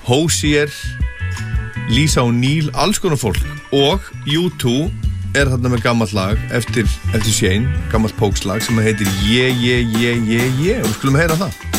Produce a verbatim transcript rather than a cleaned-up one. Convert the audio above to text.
Hozier, Lisa O'Neill, alls konar fólk. Og U two er þarna með gammalt lag eftir, eftir Shane, gammalt pókslag sem heitir Je, Je, Je, Je, Je og við skulum heyra það.